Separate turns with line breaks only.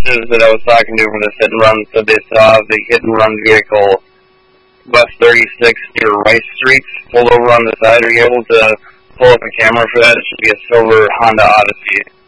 witnesses that I was talking to from this hit and run said they saw the hit and run vehicle West 36 near Rice Street pulled over on the side. Are you able to pull up a camera for that? It should be a silver Honda Odyssey.